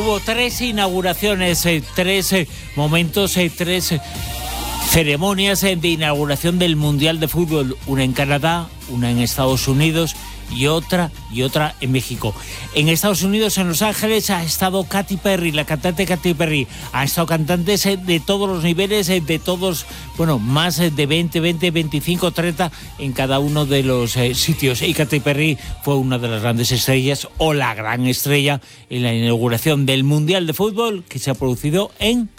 Hubo 3 inauguraciones, 3 momentos, 3 ceremonias de inauguración del Mundial de Fútbol. Una en Canadá, una en Estados Unidos y otra en México. En Estados Unidos, en Los Ángeles, ha estado Katy Perry, la cantante Katy Perry. Ha estado cantantes de todos los niveles, de todos, más de 20, 25, 30 en cada uno de los sitios. Y Katy Perry fue una de las grandes estrellas, o la gran estrella, en la inauguración del Mundial de Fútbol que se ha producido en